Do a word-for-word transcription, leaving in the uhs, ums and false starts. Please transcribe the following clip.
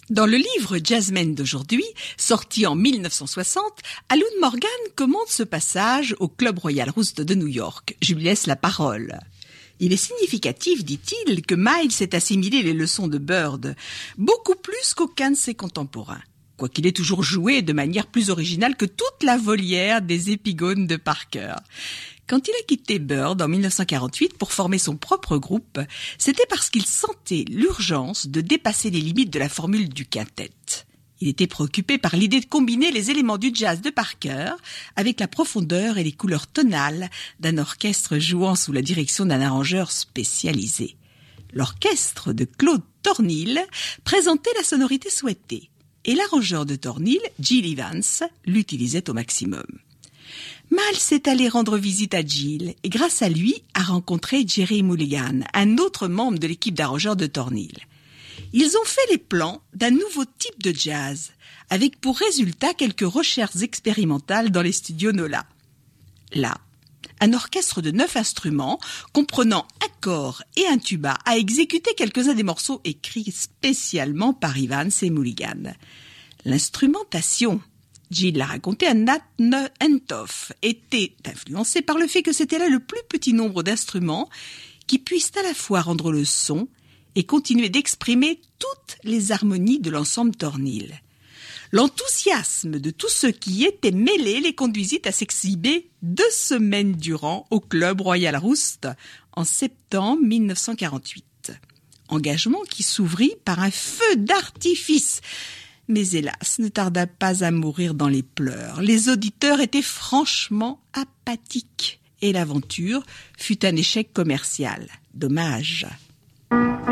Dans le livre Jazzmen d'aujourd'hui, sorti en mille neuf cent soixante, Alun Morgan commente ce passage au Club Royal Roost de New York. Je lui laisse la parole. Il est significatif, dit-il, que Miles ait assimilé les leçons de Bird, beaucoup plus qu'aucun de ses contemporains, quoiqu'il ait toujours joué de manière plus originale que toute la volière des épigones de Parker. Quand il a quitté Bird en mille neuf cent quarante-huit pour former son propre groupe, c'était parce qu'il sentait l'urgence de dépasser les limites de la formule du quintet. Il était préoccupé par l'idée de combiner les éléments du jazz de Parker avec la profondeur et les couleurs tonales d'un orchestre jouant sous la direction d'un arrangeur spécialisé. L'orchestre de Claude Thornhill présentait la sonorité souhaitée et l'arrangeur de Thornhill, Gil Evans, l'utilisait au maximum. Miles est allé rendre visite à Gil et grâce à lui a rencontré Jerry Mulligan, un autre membre de l'équipe d'arrangeurs de Thornhill. Ils ont fait les plans d'un nouveau type de jazz, avec pour résultat quelques recherches expérimentales dans les studios Nola. Là, un orchestre de neuf instruments, comprenant un cor et un tuba, a exécuté quelques-uns des morceaux écrits spécialement par Evans et Mulligan. L'instrumentation, Gil l'a raconté à Nat Hentoff, était influencée par le fait que c'était là le plus petit nombre d'instruments qui puissent à la fois rendre le son et continuer d'exprimer toutes les harmonies de l'ensemble Thornhill. L'enthousiasme de tous ceux qui y étaient mêlés les conduisit à s'exhiber deux semaines durant au Club Royal Roost en septembre mille neuf cent quarante-huit. Engagement qui s'ouvrit par un feu d'artifice, mais hélas ne tarda pas à mourir dans les pleurs. Les auditeurs étaient franchement apathiques et l'aventure fut un échec commercial. Dommage.